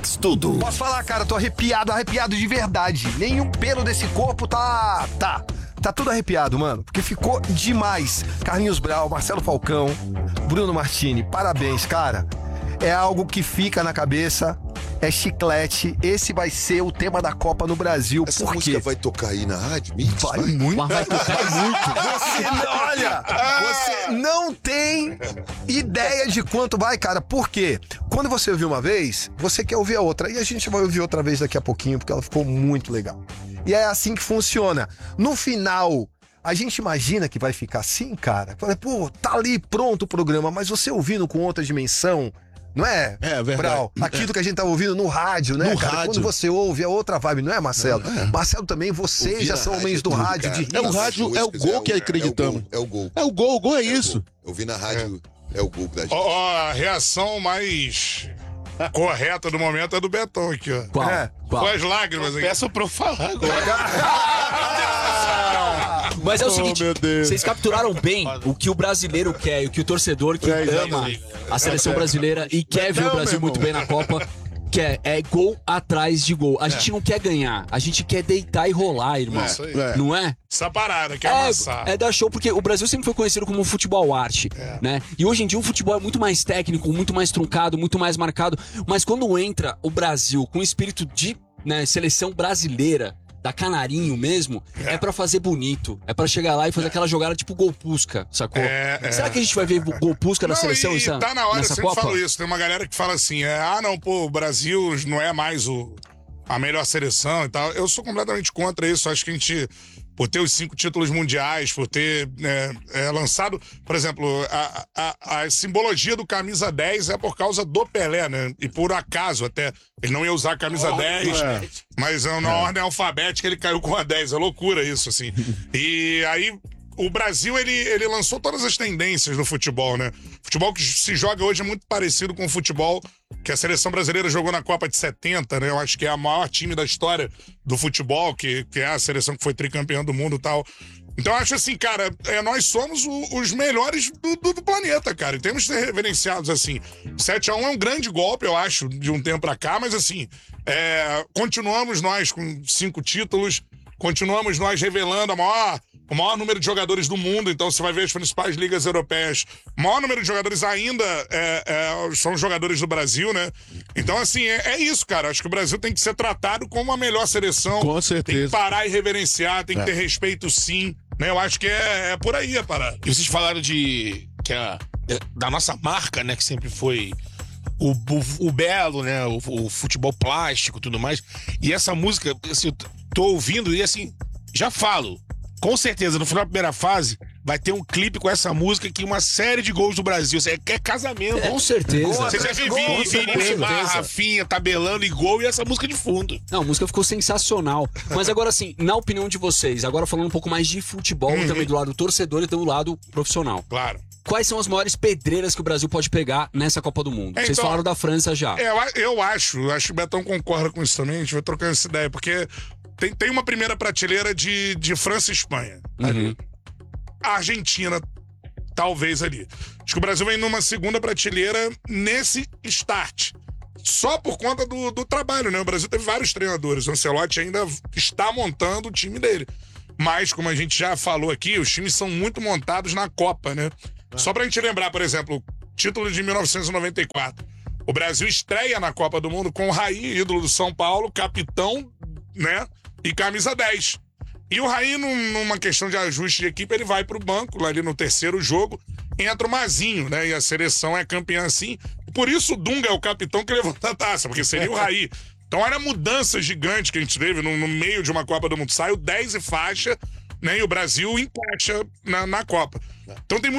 Mix Tudo. Posso falar, cara, tô arrepiado de verdade. Nenhum pelo desse corpo tá tudo arrepiado, mano. Porque ficou demais. Carlinhos Brau, Marcelo Falcão, Bruno Martini, parabéns, cara. É algo que fica na cabeça. É chiclete. Esse vai ser o tema da Copa no Brasil. Essa Por música quê? vai tocar aí na rádio? Mix? Vai muito. Vai tocar muito. Você não tem ideia de quanto vai, cara. Por quê? Quando você ouviu uma vez, você quer ouvir a outra. E a gente vai ouvir outra vez daqui a pouquinho, porque ela ficou muito legal. E é assim que funciona. No final, a gente imagina que vai ficar assim, cara. Pô, tá ali pronto o programa, mas você ouvindo com outra dimensão... Não é? É verdade. Brau, aquilo que a gente tá ouvindo no rádio, né, No cara? rádio. Quando você ouve, é outra vibe, não é, Marcelo? Marcelo também, vocês Ouvir já na são rádio homens é do tudo, rádio, cara. de É o rios. rádio, é o gol que acreditamos. É o gol. É o gol é É o isso. Eu vi na rádio, é o gol da gente. A reação mais correta do momento é do Betão aqui, ó. Qual? É. Qual? Com as lágrimas aqui. Peço pra eu falar agora. Mas é o seguinte, meu Deus. vocês capturaram bem o que o brasileiro quer, o que o torcedor que ama a seleção brasileira e quer ver o Brasil muito bem na Copa quer. É gol atrás de gol. A gente não quer ganhar, a gente quer deitar e rolar, irmão. Isso aí. Não é? Essa parada, que é amassar. É dar show, porque o Brasil sempre foi conhecido como um futebol arte, né? E hoje em dia o futebol é muito mais técnico, muito mais truncado, muito mais marcado. Mas quando entra o Brasil com espírito de seleção brasileira, da Canarinho mesmo, é pra fazer bonito. É pra chegar lá e fazer aquela jogada tipo gol Pusca, sacou? Será que a gente vai ver gol Pusca na seleção e tá na hora, eu nessa sempre Copa? falo isso. Tem uma galera que fala assim, o Brasil não é mais a melhor seleção e tal. Eu sou completamente contra isso. Acho que a gente, por ter os 5 títulos mundiais, por ter lançado, por exemplo, a simbologia do camisa 10 é por causa do Pelé, né? E por acaso até, ele não ia usar a camisa 10, mas na ordem alfabética ele caiu com a 10. É loucura isso, assim. E aí... O Brasil, ele lançou todas as tendências no futebol, né? O futebol que se joga hoje é muito parecido com o futebol que a seleção brasileira jogou na Copa de 70, né? Eu acho que é o maior time da história do futebol, que é a seleção que foi tricampeã do mundo e tal. Então, eu acho assim, cara, nós somos os melhores do planeta, cara. E temos que ser reverenciados, assim. 7-1 é um grande golpe, eu acho, de um tempo pra cá, mas assim, continuamos nós com 5 títulos, continuamos nós revelando o maior número de jogadores do mundo. Então você vai ver as principais ligas europeias, o maior número de jogadores ainda são jogadores do Brasil, né? Então assim, é isso, cara. Acho que o Brasil tem que ser tratado como a melhor seleção. Com certeza. Tem que parar e reverenciar, tem que ter respeito, sim, né? Eu acho que é por aí a parada. E vocês falaram da nossa marca, né? Que sempre foi o belo, né? O futebol plástico e tudo mais. E essa música, assim, eu tô ouvindo e assim, já falo. Com certeza, no final da primeira fase, vai ter um clipe com essa música que uma série de gols do Brasil. É casamento. Com certeza. Você já viu Neymar, Rafinha, tabelando e gol e essa música de fundo. Não, a música ficou sensacional. Mas agora assim, na opinião de vocês, agora falando um pouco mais de futebol, também do lado torcedor e do lado profissional. Claro. Quais são as maiores pedreiras que o Brasil pode pegar nessa Copa do Mundo? Vocês falaram da França já. Eu acho que o Betão concorda com isso também, a gente vai trocando essa ideia, porque tem uma primeira prateleira de França e Espanha. Ali. A Argentina, talvez ali. Acho que o Brasil vem numa segunda prateleira nesse start. Só por conta do trabalho, né? O Brasil teve vários treinadores. O Ancelotti ainda está montando o time dele. Mas, como a gente já falou aqui, os times são muito montados na Copa, né? Só pra gente lembrar, por exemplo, o título de 1994. O Brasil estreia na Copa do Mundo com o Raí, ídolo do São Paulo, capitão, né? E camisa 10. E o Raí, numa questão de ajuste de equipe, ele vai pro banco, lá ali no terceiro jogo, entra o Mazinho, né? E a seleção é campeã assim. Por isso o Dunga é o capitão que levanta a taça, porque seria o Raí. Então era a mudança gigante que a gente teve no meio de uma Copa do Mundo. Sai o 10 e faixa, né? E o Brasil encaixa na Copa. Então tem